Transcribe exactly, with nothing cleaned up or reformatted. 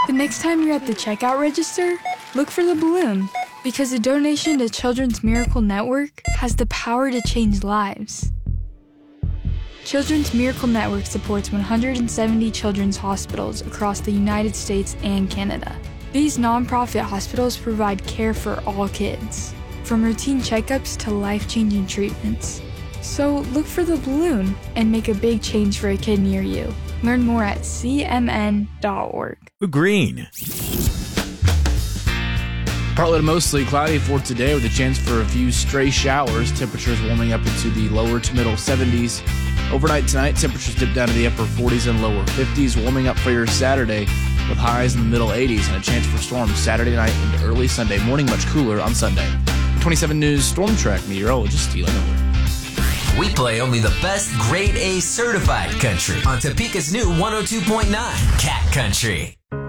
The next time you're at the checkout register, look for the balloon, because a donation to Children's Miracle Network has the power to change lives. Children's Miracle Network supports one hundred seventy children's hospitals across the United States and Canada. These nonprofit hospitals provide care for all kids, from routine checkups to life-changing treatments. So look for the balloon and make a big change for a kid near you. Learn more at C M N dot org. Green. Partly to mostly cloudy for today with a chance for a few stray showers. Temperatures warming up into the lower to middle seventies. Overnight tonight, temperatures dip down to the upper forties and lower fifties. Warming up for your Saturday with highs in the middle eighties and a chance for storms Saturday night into early Sunday morning. Much cooler on Sunday. twenty-seven News Storm Track meteorologist Steele Miller. We play only the best grade A certified country on Topeka's new one oh two point nine Cat Country.